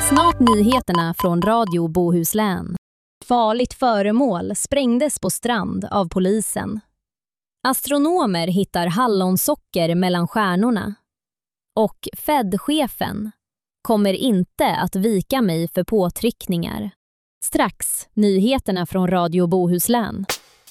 Snart nyheterna från Radio Bohuslän. Farligt föremål sprängdes på strand av polisen. Astronomer hittar hallonsocker mellan stjärnorna. Och Fed-chefen kommer inte att vika mig för påtryckningar. Strax nyheterna från Radio Bohuslän.